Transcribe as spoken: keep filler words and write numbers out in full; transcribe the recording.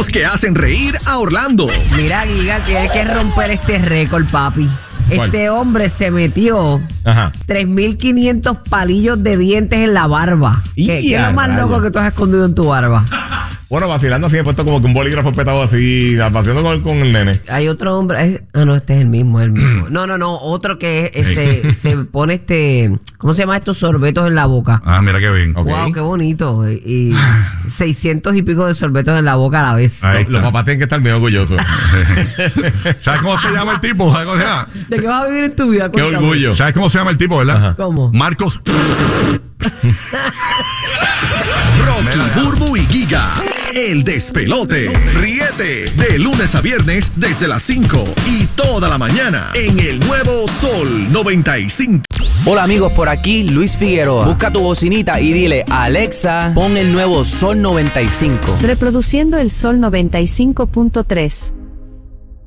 los que hacen reír a Orlando. Mira, Giga, tiene que romper este récord, papi. ¿Cuál? Este hombre se metió Ajá. tres mil quinientos palillos de dientes en la barba. Y ¿Qué, ¿Qué es a lo más rayos. loco que tú has escondido en tu barba? Bueno, vacilando así, he puesto como que un bolígrafo petado así, paseando con el, con el nene. Hay otro hombre. es- ah, no, este es el mismo, es el mismo. No, no, no. Otro que es- se, se pone este. ¿Cómo se llama estos sorbetos en la boca? Ah, mira qué bien. Ok. Wow, qué bonito. Y, y seiscientos y pico de sorbetos en la boca a la vez. Ahí Los está. papás tienen que estar bien orgullosos. ¿Sabes cómo se llama el tipo? ¿Sabes cómo se llama? ¿De qué vas a vivir en tu vida? Qué Cuéntame. orgullo. ¿Sabes cómo se llama el tipo, verdad? Ajá. ¿Cómo? Marcos. Rocky, Burbu y Giga. El despelote. Ríete de lunes a viernes desde las cinco y toda la mañana en el nuevo Sol noventa y cinco. Hola amigos, por aquí Luis Figueroa. Busca tu bocinita y dile a Alexa, pon el nuevo Sol noventa y cinco. Reproduciendo el Sol noventa y cinco punto tres.